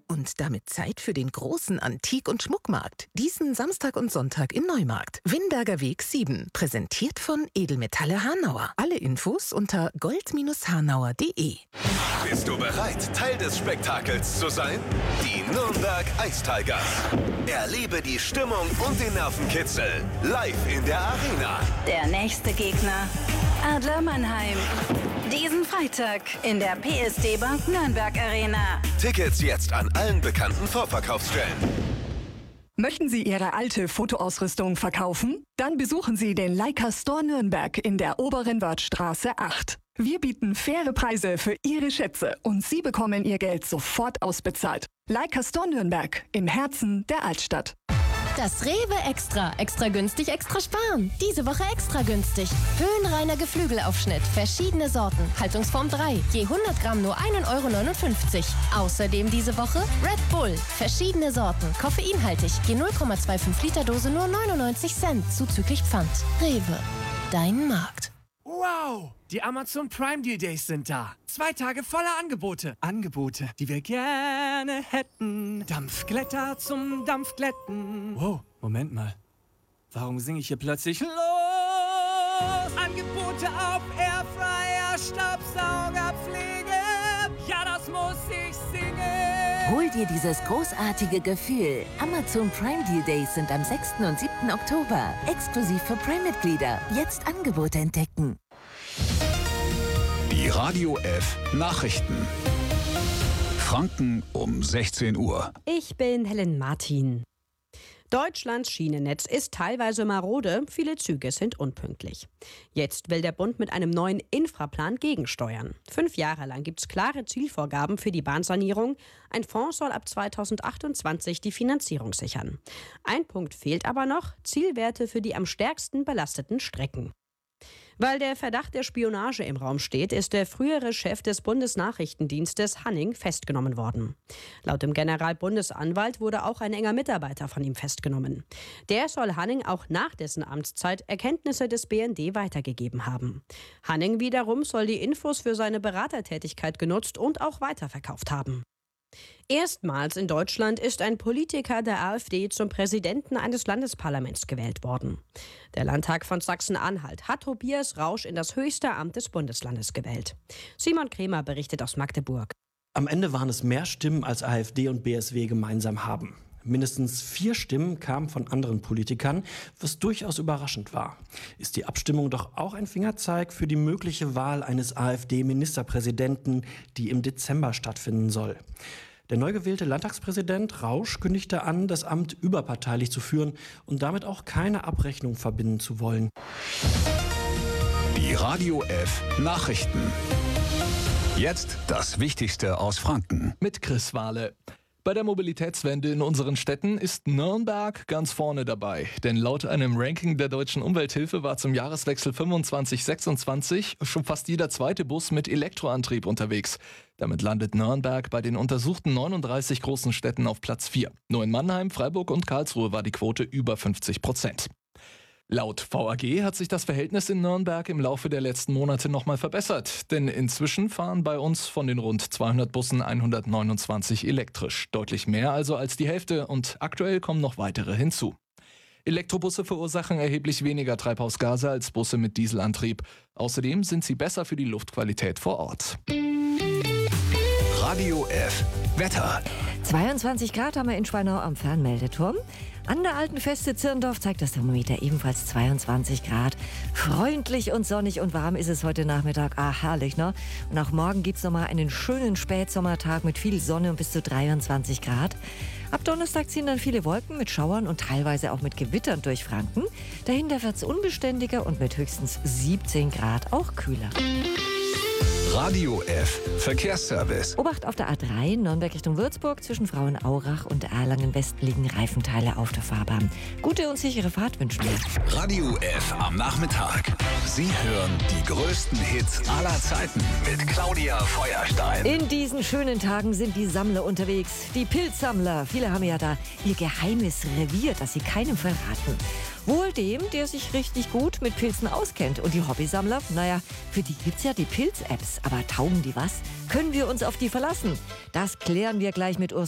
Und damit Zeit für den großen Antik- und Schmuckmarkt. Diesen Samstag und Sonntag im Neumarkt. Winberger Weg 7. Präsentiert von Edelmetalle Hanauer. Alle Infos unter gold-hanauer.de. Bist du bereit, Teil des Spektakels zu sein? Die Nürnberg Ice Tigers. Erlebe die Stimmung und den Nervenkitzel live in der Arena. Der nächste Gegner, Adler Mannheim. Diesen Freitag in der PSD Bank Nürnberg Arena. Tickets jetzt an allen bekannten Vorverkaufsstellen. Möchten Sie Ihre alte Fotoausrüstung verkaufen? Dann besuchen Sie den Leica Store Nürnberg in der Oberen Wörthstraße 8. Wir bieten faire Preise für Ihre Schätze und Sie bekommen Ihr Geld sofort ausbezahlt. Leica Store Nürnberg im Herzen der Altstadt. Das Rewe Extra. Extra günstig, extra sparen. Diese Woche extra günstig. Höhenreiner Geflügelaufschnitt. Verschiedene Sorten. Haltungsform 3. Je 100 Gramm nur 1,59 €. Außerdem diese Woche Red Bull. Verschiedene Sorten. Koffeinhaltig. Je 0,25 Liter Dose nur 99 Cent. Zuzüglich Pfand. Rewe. Dein Markt. Wow! Die Amazon Prime Deal Days sind da. 2 Tage voller Angebote. Angebote, die wir gerne hätten. Dampfglätter zum Dampfglätten. Wow, Moment mal. Warum singe ich hier plötzlich los? Angebote auf Airfryer, Staubsaugerpflege. Ja, das muss ich singen. Hol dir dieses großartige Gefühl. Amazon Prime Deal Days sind am 6. und 7. Oktober. Exklusiv für Prime-Mitglieder. Jetzt Angebote entdecken. Die Radio F Nachrichten. Franken um 16 Uhr. Ich bin Helen Martin. Deutschlands Schienennetz ist teilweise marode, viele Züge sind unpünktlich. Jetzt will der Bund mit einem neuen Infraplan gegensteuern. 5 Jahre lang gibt es klare Zielvorgaben für die Bahnsanierung. Ein Fonds soll ab 2028 die Finanzierung sichern. Ein Punkt fehlt aber noch: Zielwerte für die am stärksten belasteten Strecken. Weil der Verdacht der Spionage im Raum steht, ist der frühere Chef des Bundesnachrichtendienstes Hanning festgenommen worden. Laut dem Generalbundesanwalt wurde auch ein enger Mitarbeiter von ihm festgenommen. Der soll Hanning auch nach dessen Amtszeit Erkenntnisse des BND weitergegeben haben. Hanning wiederum soll die Infos für seine Beratertätigkeit genutzt und auch weiterverkauft haben. Erstmals in Deutschland ist ein Politiker der AfD zum Präsidenten eines Landesparlaments gewählt worden. Der Landtag von Sachsen-Anhalt hat Tobias Rausch in das höchste Amt des Bundeslandes gewählt. Simon Kremer berichtet aus Magdeburg. Am Ende waren es mehr Stimmen, als AfD und BSW gemeinsam haben. Mindestens 4 Stimmen kamen von anderen Politikern, was durchaus überraschend war. Ist die Abstimmung doch auch ein Fingerzeig für die mögliche Wahl eines AfD-Ministerpräsidenten, die im Dezember stattfinden soll. Der neu gewählte Landtagspräsident Rausch kündigte an, das Amt überparteilich zu führen und damit auch keine Abrechnung verbinden zu wollen. Die Radio F Nachrichten. Jetzt das Wichtigste aus Franken. Mit Chris Wahle. Bei der Mobilitätswende in unseren Städten ist Nürnberg ganz vorne dabei. Denn laut einem Ranking der Deutschen Umwelthilfe war zum Jahreswechsel 25/26 schon fast jeder zweite Bus mit Elektroantrieb unterwegs. Damit landet Nürnberg bei den untersuchten 39 großen Städten auf Platz 4. Nur in Mannheim, Freiburg und Karlsruhe war die Quote über 50%. Laut VAG hat sich das Verhältnis in Nürnberg im Laufe der letzten Monate nochmal verbessert. Denn inzwischen fahren bei uns von den rund 200 Bussen 129 elektrisch. Deutlich mehr also als die Hälfte und aktuell kommen noch weitere hinzu. Elektrobusse verursachen erheblich weniger Treibhausgase als Busse mit Dieselantrieb. Außerdem sind sie besser für die Luftqualität vor Ort. Radio F Wetter. 22 Grad haben wir in Schweinau am Fernmeldeturm. An der alten Feste Zirndorf zeigt das Thermometer ebenfalls 22 Grad. Freundlich und sonnig und warm ist es heute Nachmittag. Herrlich, ne? Und auch morgen gibt es nochmal einen schönen Spätsommertag mit viel Sonne und bis zu 23 Grad. Ab Donnerstag ziehen dann viele Wolken mit Schauern und teilweise auch mit Gewittern durch Franken. Dahinter wird es unbeständiger und mit höchstens 17 Grad auch kühler. Radio F Verkehrsservice. Obacht auf der A3 Nürnberg Richtung Würzburg. Zwischen Frauenaurach und Erlangen West liegen Reifenteile auf der Fahrbahn. Gute und sichere Fahrt wünschen wir. Radio F am Nachmittag. Sie hören die größten Hits aller Zeiten mit Claudia Feuerstein. In diesen schönen Tagen sind die Sammler unterwegs. Die Pilzsammler. Viele haben ja da ihr geheimes Revier, das sie keinem verraten. Wohl dem, der sich richtig gut mit Pilzen auskennt. Und die Hobbysammler, naja, für die gibt's ja die Pilz-Apps. Aber taugen die was? Können wir uns auf die verlassen? Das klären wir gleich mit